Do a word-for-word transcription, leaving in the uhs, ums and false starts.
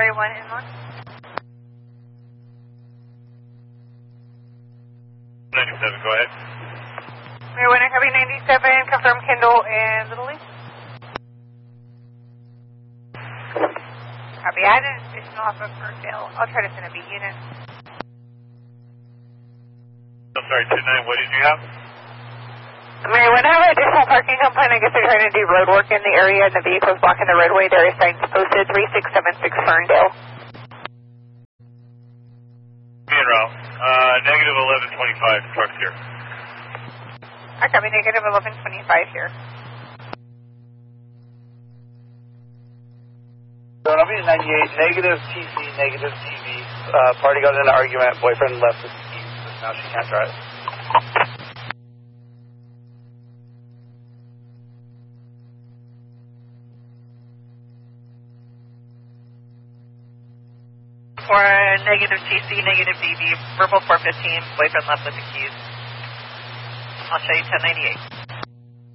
Mary one inland. ninety-seven, go ahead. Mary one, copy ninety-seven, confirm Kendall and Little League. Copy, I did additional off of Ferndale. I'll try to send a B unit. I'm sorry, two nine, what did you have? Mary one, I have an additional parking complaint. I guess they're trying to do road work in the area and the vehicle's blocking the roadway. There is signs posted, three six seven six Ferndale. Me and Ralph, uh, negative eleven twenty-five, trucks here. I copy, negative eleven twenty-five here. So I'll be at ninety-eight, negative T C, negative T V. Uh, party got in an argument, boyfriend left with the keys, but now she can't drive. For negative T C, negative D V, verbal four fifteen, boyfriend left with the keys. I'll show you ten ninety-eight.